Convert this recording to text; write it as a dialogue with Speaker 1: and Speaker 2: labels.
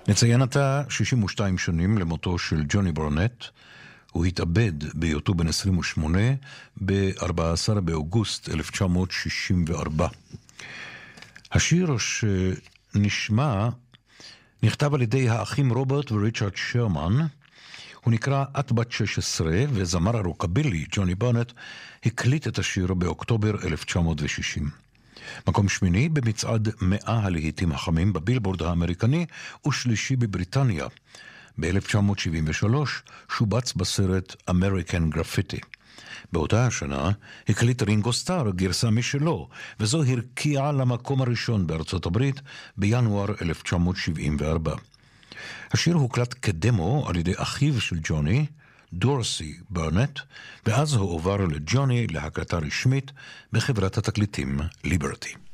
Speaker 1: נציין עתה 62 שנים למותו של ג'וני ברנט. הוא התאבד בהיותו בן 28 ב-14 באוגוסט 1964. השיר שנשמע נכתב על ידי האחים רוברט וריצ'רד שרמן. הוא נקרא את בת 16, וזמר הרוקבילי ג'וני ברנט הקליט את השיר באוקטובר 1960. מקום שמיני במצעד 100 הלהיטים החמים בבילבורד האמריקני ושלישי בבריטניה. ב-1973 שובץ בסרט אמריקן גרפיטי. באותה השנה הקליט רינגו סטאר גרסה משלו, וזו הרקיעה למקום הראשון בארצות הברית בינואר 1974. השיר הוקלט כדמו על ידי אחיו של ג'וני, דורסי ברנט, ואז הוא הועבר לג'וני להקלטה רשמית בחברת התקליטים ליברטי.